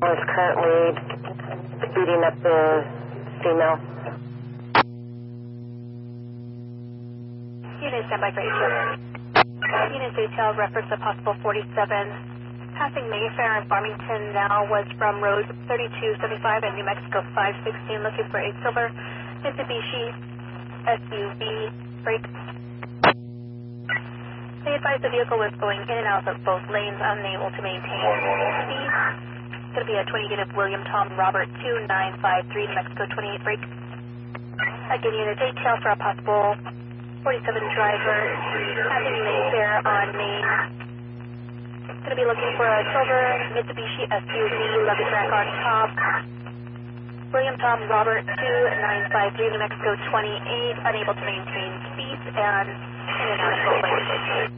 is currently beating up the female. Unit standby for ATL. Unit ATL reference a possible 47. Passing Mayfair and Farmington now was from road 3275 and New Mexico 516 looking for a silver Mitsubishi SUV brake. They advised the vehicle was going in and out of both lanes, unable to maintain speed. It's going to be a 20 unit William Tom Robert 2953 New Mexico 28 brake. Again, unit ATL for a possible 47 driver having Mayfair on Main. Going to be looking for a silver Mitsubishi SUV luggage rack on top. William Tom Robert 2953 New Mexico 28, unable to maintain speed and in and out of both lanes.